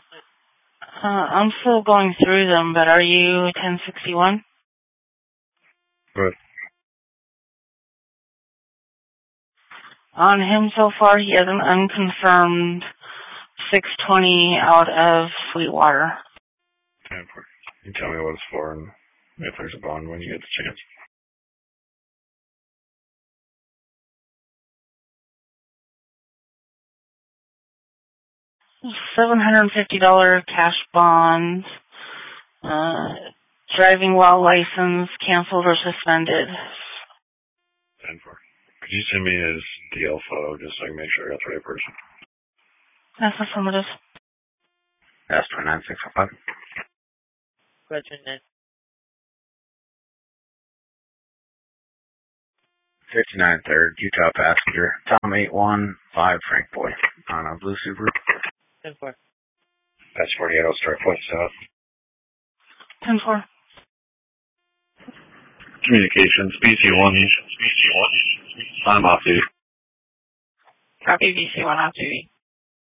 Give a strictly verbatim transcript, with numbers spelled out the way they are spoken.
Uh, I'm still going through them, but are you ten sixty-one? Good. On him so far, he has an unconfirmed six twenty out of Sweetwater. ten four. You tell me what it's for and if there's a bond when you get the chance. seven hundred fifty dollars cash bond. Uh, driving while license canceled or suspended. ten four. Could you send me his D L photo just so I can make sure I got the right person? That's affirmative. That's twenty-nine six oh five. Question fifty-nine third, Utah passenger, Tom eight one five Frank Boy, on a blue Subaru. ten four. That's forty-eight, I'll start point south. ten four. Communications, B C one. B C one. I'm off duty. Copy, B C one off duty.